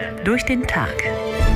durch den Tag.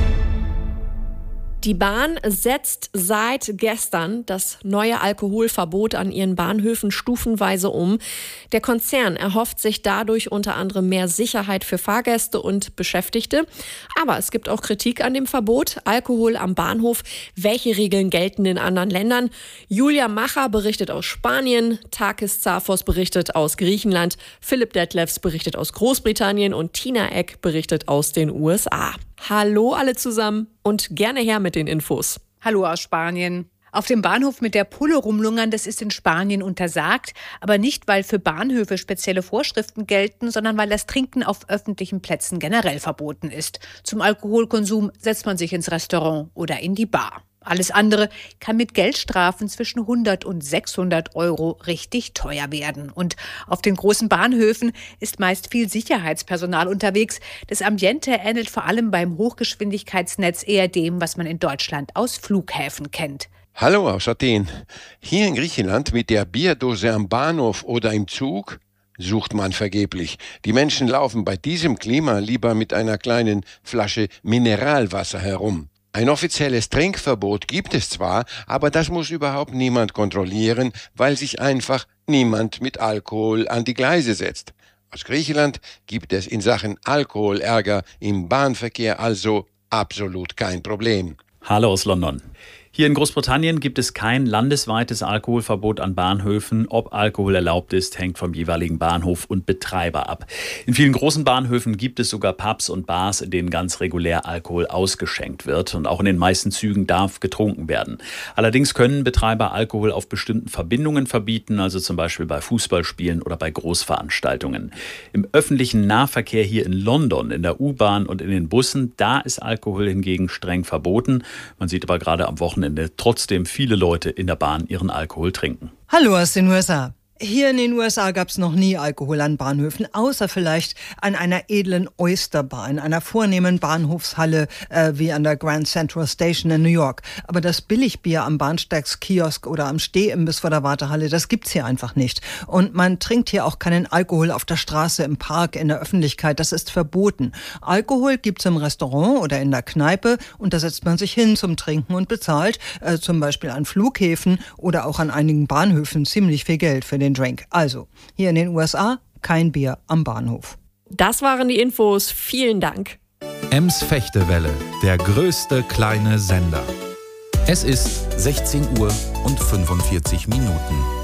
Die Bahn setzt seit gestern das neue Alkoholverbot an ihren Bahnhöfen stufenweise um. Der Konzern erhofft sich dadurch unter anderem mehr Sicherheit für Fahrgäste und Beschäftigte. Aber es gibt auch Kritik an dem Verbot. Alkohol am Bahnhof. Welche Regeln gelten in anderen Ländern? Julia Macher berichtet aus Spanien. Takis Zafos berichtet aus Griechenland. Philipp Detlefs berichtet aus Großbritannien. Und Tina Eck berichtet aus den USA. Hallo alle zusammen und gerne her mit den Infos. Hallo aus Spanien. Auf dem Bahnhof mit der Pulle rumlungern, das ist in Spanien untersagt. Aber nicht, weil für Bahnhöfe spezielle Vorschriften gelten, sondern weil das Trinken auf öffentlichen Plätzen generell verboten ist. Zum Alkoholkonsum setzt man sich ins Restaurant oder in die Bar. Alles andere kann mit Geldstrafen zwischen 100 und 600 Euro richtig teuer werden. Und auf den großen Bahnhöfen ist meist viel Sicherheitspersonal unterwegs. Das Ambiente ähnelt vor allem beim Hochgeschwindigkeitsnetz eher dem, was man in Deutschland aus Flughäfen kennt. Hallo aus Athen. Hier in Griechenland mit der Bierdose am Bahnhof oder im Zug sucht man vergeblich. Die Menschen laufen bei diesem Klima lieber mit einer kleinen Flasche Mineralwasser herum. Ein offizielles Trinkverbot gibt es zwar, aber das muss überhaupt niemand kontrollieren, weil sich einfach niemand mit Alkohol an die Gleise setzt. Aus Griechenland gibt es in Sachen Alkoholärger im Bahnverkehr also absolut kein Problem. Hallo aus London. Hier in Großbritannien gibt es kein landesweites Alkoholverbot an Bahnhöfen. Ob Alkohol erlaubt ist, hängt vom jeweiligen Bahnhof und Betreiber ab. In vielen großen Bahnhöfen gibt es sogar Pubs und Bars, in denen ganz regulär Alkohol ausgeschenkt wird. Und auch in den meisten Zügen darf getrunken werden. Allerdings können Betreiber Alkohol auf bestimmten Verbindungen verbieten, also zum Beispiel bei Fußballspielen oder bei Großveranstaltungen. Im öffentlichen Nahverkehr hier in London, in der U-Bahn und in den Bussen, da ist Alkohol hingegen streng verboten. Man sieht aber gerade am Wochenende trotzdem viele Leute in der Bahn ihren Alkohol trinken. Hallo aus den USA. Hier in den USA gab es noch nie Alkohol an Bahnhöfen, außer vielleicht an einer edlen Oyster Bar, in einer vornehmen Bahnhofshalle wie an der Grand Central Station in New York. Aber das Billigbier am Bahnsteigskiosk oder am Stehimbiss vor der Wartehalle, das gibt's hier einfach nicht. Und man trinkt hier auch keinen Alkohol auf der Straße, im Park, in der Öffentlichkeit. Das ist verboten. Alkohol gibt's im Restaurant oder in der Kneipe und da setzt man sich hin zum Trinken und bezahlt, zum Beispiel an Flughäfen oder auch an einigen Bahnhöfen ziemlich viel Geld für den Drink. Also, hier in den USA kein Bier am Bahnhof. Das waren die Infos. Vielen Dank. Ems Fechtewelle, der größte kleine Sender. Es ist 16 Uhr und 45 Minuten.